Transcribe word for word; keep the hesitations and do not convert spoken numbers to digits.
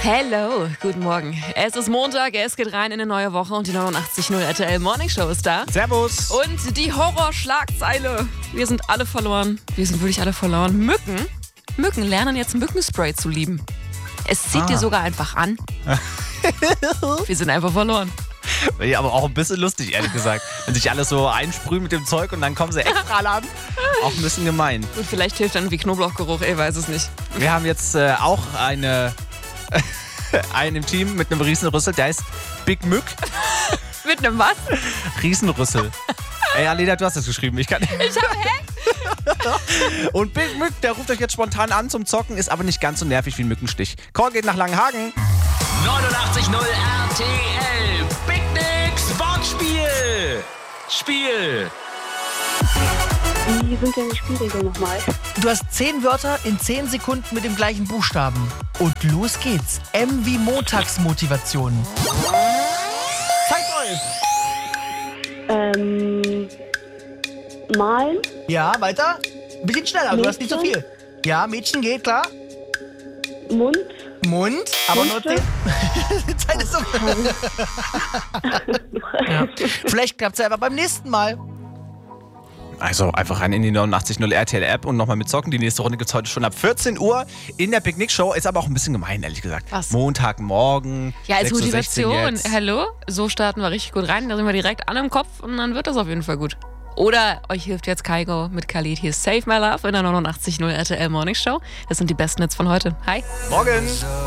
Hello, guten Morgen. Es ist Montag, es geht rein in eine neue Woche und die neunundachtzig Komma null R T L Morning Show ist da. Servus. Und die Horrorschlagzeile. Wir sind alle verloren. Wir sind wirklich alle verloren. Mücken, Mücken lernen jetzt Mückenspray zu lieben. Es zieht Ah. dir sogar einfach an. Wir sind einfach verloren. Ja, aber auch ein bisschen lustig, ehrlich gesagt. Wenn sich alle so einsprühen mit dem Zeug und dann kommen sie extra alle an. Auch ein bisschen gemein. Und vielleicht hilft dann irgendwie Knoblauchgeruch, ich weiß es nicht. Wir haben jetzt äh, auch eine, einen im Team mit einem Riesenrüssel, der heißt Big Mück. Mit einem was? Riesenrüssel. Ey, Aleda, du hast das geschrieben. Ich kann. Ich hab, hä? Und Big Mück, der ruft euch jetzt spontan an zum Zocken, ist aber nicht ganz so nervig wie ein Mückenstich. Call geht nach Langenhagen. neunundachtzig Komma null R T L. Big Nix Wortspiel. Spiel. Wie sind denn die Spielregeln nochmal? Du hast zehn Wörter in zehn Sekunden mit dem gleichen Buchstaben. Und los geht's. M wie Montagsmotivation. Zeigt euch! Ähm, malen, Ja, weiter. Ein bisschen schneller, du hast nicht so viel. Ja, Mädchen geht, klar. Mund, Mund, aber nur Mundstück. zehn. Die Zeit ist so. Ja. Vielleicht klappt's ja einfach beim nächsten Mal. Also einfach rein in die neunundachtzig Komma null R T L App und nochmal mit zocken. Die nächste Runde gibt's heute schon ab vierzehn Uhr in der Big Nick Show. Ist aber auch ein bisschen gemein, ehrlich gesagt. Was? Montagmorgen. Ja, als sechs Uhr sechzehn Motivation. jetzt. Hallo? So starten wir richtig gut rein. Da sind wir direkt an im Kopf und dann wird das auf jeden Fall gut. Oder euch hilft jetzt Kaigo mit Khalid. Hier ist Save My Love in der neunundachtzig Komma null R T L Morning Show. Das sind die besten Hits von heute. Hi. Morgen.